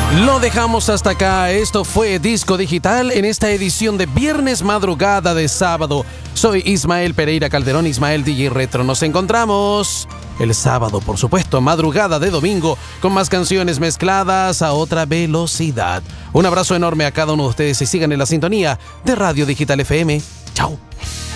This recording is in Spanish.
Lo dejamos hasta acá. Esto fue Disco Digital en esta edición de viernes madrugada de sábado. Soy Ismael Pereira Calderón, Ismael DJ Retro. Nos encontramos el sábado, por supuesto, madrugada de domingo, con más canciones mezcladas a otra velocidad. Un abrazo enorme a cada uno de ustedes y sigan en la sintonía de Radio Digital FM. Chao.